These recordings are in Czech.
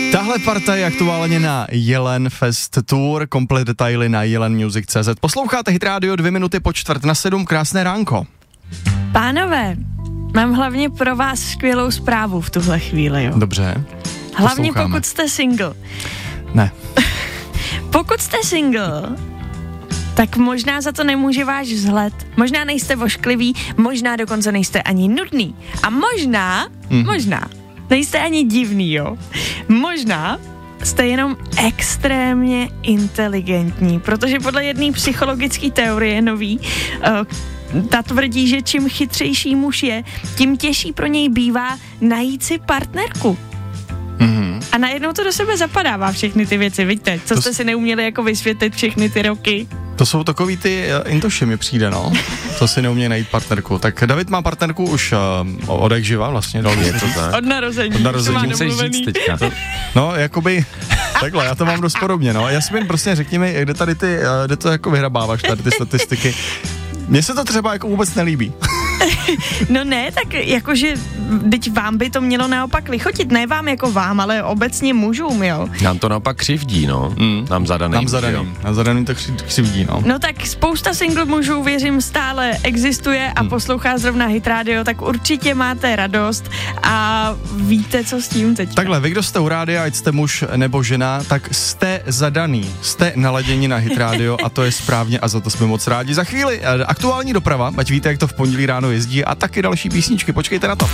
Tahle parta je aktuálně na Jelen Fest Tour, komplet detaily na jelenmusic.cz. Posloucháte Hit Radio 2 minuty po 6:45, krásné ránko. Pánové, mám hlavně pro vás skvělou zprávu v tuhle chvíli, jo. Dobře. Hlavně pokud jste single. Ne. Pokud jste single, tak možná za to nemůže váš vzhled, možná nejste vošklivý, možná dokonce nejste ani nudný a možná nejste ani divný, jo. Možná jste jenom extrémně inteligentní, protože podle jedné psychologické teorie nový, ta tvrdí, že čím chytřejší muž je, tím těžší pro něj bývá najít si partnerku. A najednou to do sebe zapadává všechny ty věci, vidíte, co jste si neuměli jako vysvětlit všechny ty roky. To jsou takový ty intoši mi přijde, no. To si neumějí najít partnerku. Tak David má partnerku už od jak živa vlastně. Od narození. Musíš říct teďka. No, jakoby, takhle, já to mám dost podobně, no. Já si jen prostě řekni mi, kde to jako vyhrabáváš tady ty statistiky. Mně se to třeba jako vůbec nelíbí. No ne, tak jakože, teď vám by to mělo naopak lichotit, ne vám jako vám, ale obecně mužům, jo. Nám to naopak křivdí, no. Nám zadaným to křivdí, no. No tak spousta single mužů, věřím, stále existuje a poslouchá zrovna Hit Radio, tak určitě máte radost a víte, co s tím teď. Takhle, vy, kdo jste u rádia, ať jste muž nebo žena, tak jste zadaný, jste naladěni na Hit Radio a to je správně a za to jsme moc rádi. Za chvíli aktuální doprava, ať víte, jak to v pondělí ráno jezdí a taky další písničky, počkejte na to.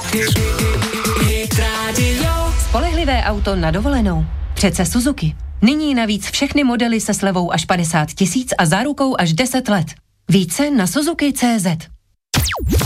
Spolehlivé auto na dovolenou. Přece Suzuki. Nyní navíc všechny modely se slevou až 50 000 a zárukou až 10 let. Více na Suzuki.cz.